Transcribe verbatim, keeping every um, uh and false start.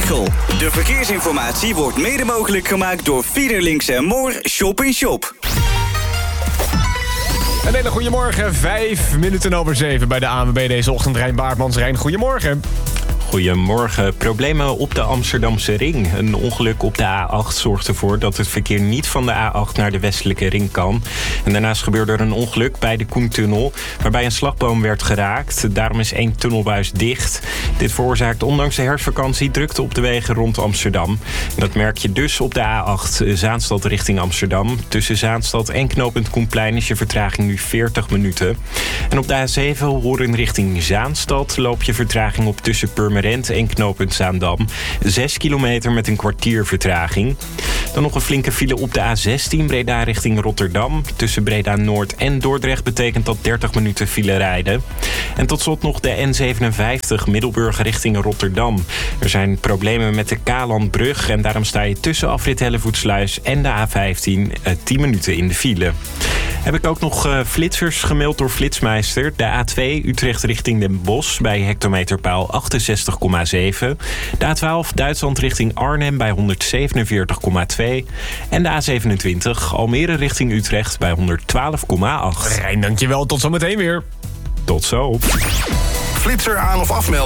Texel. De verkeersinformatie wordt mede mogelijk gemaakt door Fiederlinks en Moor Shop in Shop. Een hele goede morgen, vijf minuten over zeven bij de A N W B deze ochtend. Rijn Baartmans. Rijn, goedemorgen. Goedemorgen. Problemen op de Amsterdamse ring. Een ongeluk op de A acht zorgt ervoor dat het verkeer niet van de A acht naar de westelijke ring kan. En daarnaast gebeurde er een ongeluk bij de Koentunnel, waarbij een slagboom werd geraakt. Daarom is één tunnelbuis dicht. Dit veroorzaakt ondanks de herfstvakantie drukte op de wegen rond Amsterdam. En dat merk je dus op de A acht Zaanstad richting Amsterdam. Tussen Zaanstad en knooppunt Koenplein is je vertraging nu veertig minuten. En op de A zeven Hoorn richting Zaanstad loop je vertraging op tussen Purmerend en knooppunt Zaandam. Zes kilometer met een kwartier vertraging. Dan nog een flinke file op de A zestien Breda richting Rotterdam. Tussen Breda Noord en Dordrecht betekent dat dertig minuten file rijden. En tot slot nog de N zevenenvijftig Middelburg richting Rotterdam. Er zijn problemen met de Kalandbrug en daarom sta je tussen afrit Hellevoetsluis en de A vijftien eh, tien minuten in de file. Heb ik ook nog uh, flitsers gemeld door Flitsmeister. De A twee Utrecht richting Den Bosch bij hectometerpaal achtenzestig komma zeven. De A twaalf Duitsland richting Arnhem bij honderdzevenenveertig komma twee. En de A zevenentwintig Almere richting Utrecht bij honderdtwaalf komma acht. Rijn, dankjewel. Tot zometeen weer. Tot zo. Flitser aan of afmelden.